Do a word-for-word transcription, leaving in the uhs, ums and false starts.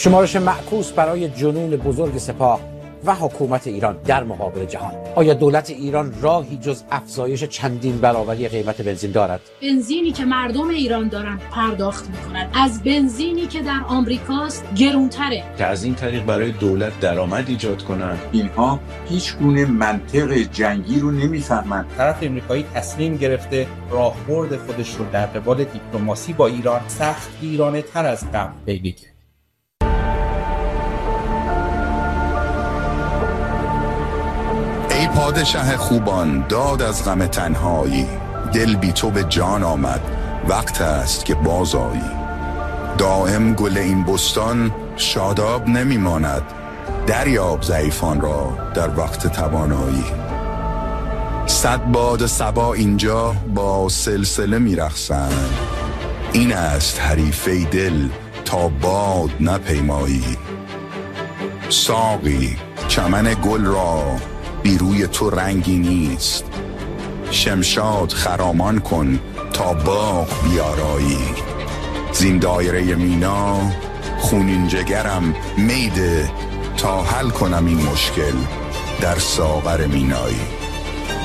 شمارش معکوس برای جنون بزرگ سپاه و حکومت ایران در مقابل جهان. آیا دولت ایران راهی جز افزایش چندین برابری قیمت بنزین دارد؟ بنزینی که مردم ایران دارن پرداخت میکنن از بنزینی که در آمریکاست گرونتره، که از این طریق برای دولت درآمد ایجاد کنن. اینها هیچ گونه منطق جنگی رو نمیفهمند. طرف امریکایی تصمیم گرفته راهبرد خودش رو در قبال دیپلماسی با ایران سخت گیرانه تر از قبل بگیره. ای پادشه خوبان، داد از غم تنهایی، دل بی تو به جان آمد، وقت است که باز آیی. دائم گل این بستان شاداب نمی ماند، دریاب ضعیفان را در وقت توانایی. صد باد صبا اینجا با سلسله می رقصند، این است حریفه دل تا باد نپیمایی. ساقی چمن گل را بی روی تو رنگی نیست، شمشاد خرامان کن تا باغ بیارایی. زین دایره مینا خونین جگرم میده تا حل کنم این مشکل در ساغر مینایی.